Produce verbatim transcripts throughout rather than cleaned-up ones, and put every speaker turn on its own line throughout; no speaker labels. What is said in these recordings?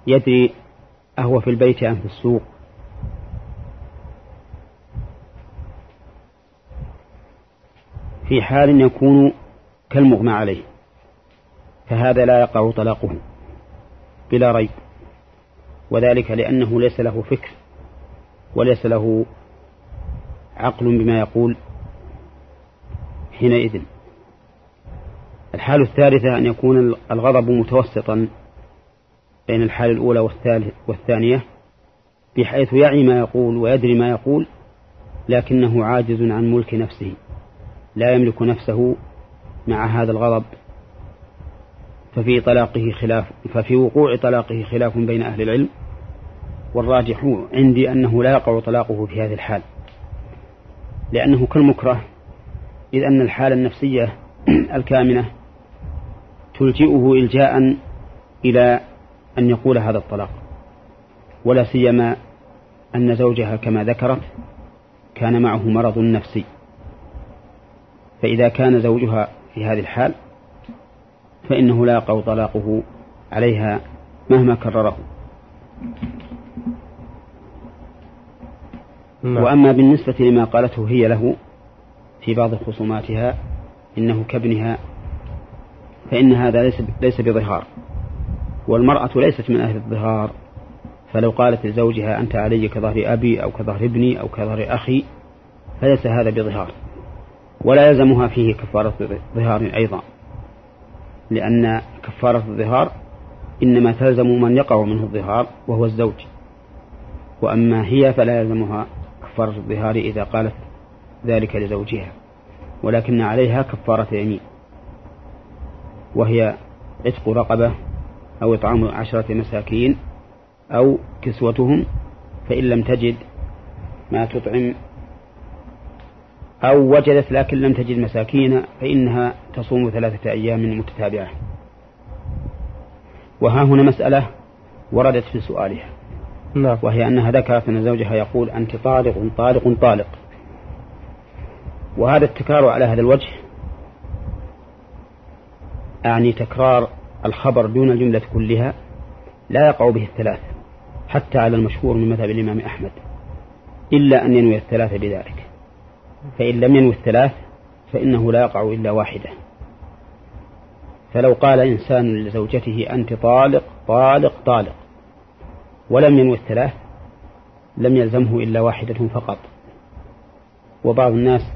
يدري أهو في البيت أم في السوق، في حال يكون كالمغمى عليه، فهذا لا يقع طلاقه بلا ريب، وذلك لأنه ليس له فكر وليس له عقل بما يقول حينئذ. الحال الثالثة أن يكون الغضب متوسطا بين الحال الأولى والثانية، بحيث يعي ما يقول ويدري ما يقول، لكنه عاجز عن ملك نفسه، لا يملك نفسه مع هذا الغضب، ففي طلاقه خلاف ففي وقوع طلاقه خلاف بين أهل العلم، والراجح عندي أنه لا يقع طلاقه في هذه الحال، لأنه كالمكره، إذ أن الحالة النفسية الكامنة تلجئه إلجاء إلى أن يقول هذا الطلاق، ولا سيما أن زوجها كما ذكرت كان معه مرض نفسي، فإذا كان زوجها في هذه الحال فإنه لا يقع طلاقه عليها مهما كرره. وأما بالنسبة لما قالته هي له في بعض خصوماتها إنه كابنها، فإن هذا ليس, ليس بظهار، والمرأة ليست من أهل الظهار، فلو قالت لزوجها أنت علي كظهر أبي أو كظهر ابني أو كظهر أخي فليس هذا بظهار، ولا يلزمها فيه كفارة ظهار أيضا، لأن كفارة الظهار إنما تلزم من يقع منه الظهار وهو الزوج، وأما هي فلا يلزمها كفارة الظهار إذا قالت ذلك لزوجها، ولكن عليها كفارة يمين، وهي عتق رقبة أو إطعام عشرة مساكين أو كسوتهم، فإن لم تجد ما تطعم أو وجدت لكن لم تجد مساكين فإنها تصوم ثلاثة أيام متتابعة. وها هنا مسألة وردت في سؤالها، وهي أنها ذكرت أن زوجها يقول أنت طالق طالق طالق، وهذا التكرار على هذا الوجه أعني تكرار الخبر دون الجملة كلها لا يقع به الثلاث حتى على المشهور من مذهب الإمام أحمد، إلا أن ينوي الثلاث بذلك، فإن لم ينوي الثلاث فإنه لا يقع إلا واحدة. فلو قال إنسان لزوجته أنت طالق طالق طالق ولم ينوي الثلاث لم يلزمه إلا واحدة فقط. وبعض الناس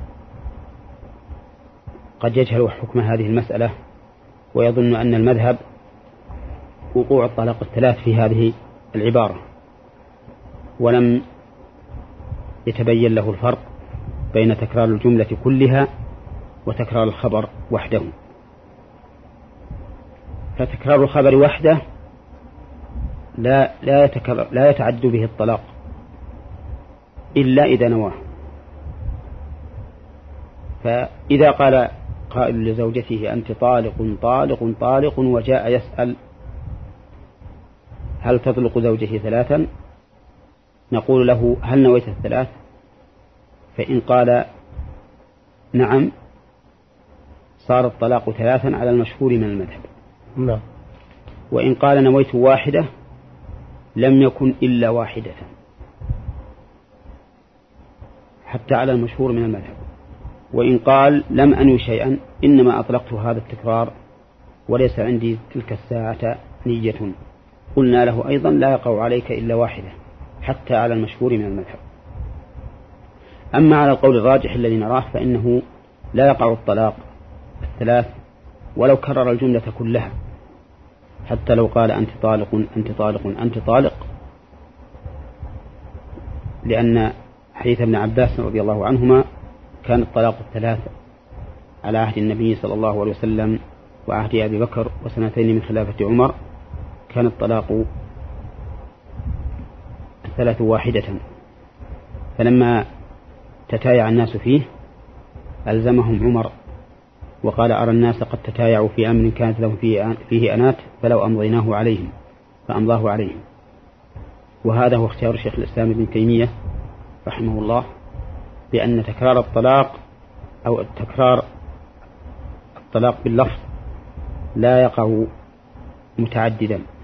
قد يجهل حكم هذه المسألة ويظن أن المذهب وقوع الطلاق الثلاث في هذه العبارة، ولم يتبين له الفرق بين تكرار الجملة كلها وتكرار الخبر وحده. فتكرار الخبر وحده لا لا يتكرر لا يتعد به الطلاق إلا إذا نواه. فإذا قال قائل لزوجته أنت طالق طالق طالق وجاء يسأل هل تطلق زوجته ثلاثا، نقول له هل نويت الثلاث؟ فإن قال نعم صار الطلاق ثلاثا على المشهور من المذهب.
نعم.
وإن قال نويت واحدة لم يكن إلا واحدة حتى على المشهور من المذهب. وإن قال لم أنوي شيئا إنما أطلقت هذا التكرار وليس عندي تلك الساعة نية، قلنا له أيضا لا يقع عليك إلا واحدة حتى على المشهور من المذهب. أما على القول الراجح الذي نراه فإنه لا يقع الطلاق الثلاث ولو كرر الجملة كلها، حتى لو قال أنت طالق أنت طالق أنت طالق، لأن حديث ابن عباس رضي الله عنهما كان الطلاق الثلاث على عهد النبي صلى الله عليه وسلم وعهد أبي بكر وسنتين من خلافة عمر، كان الطلاق الثلاث واحدة، فلما تتايع الناس فيه ألزمهم عمر وقال أرى الناس قد تتايعوا في أمر كانت لهم فيه أنات فلو أمضيناه عليهم فأمضاه عليهم. وهذا هو اختيار الشيخ الإسلام ابن تيمية رحمه الله، بأن تكرار الطلاق أو تكرار الطلاق باللفظ لا يقع متعددا،